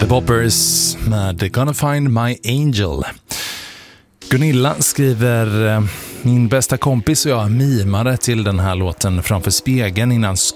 The Boppers med Gonna Find My Angel. Gunilla skriver: min bästa kompis och jag mimade till den här låten framför spegeln innan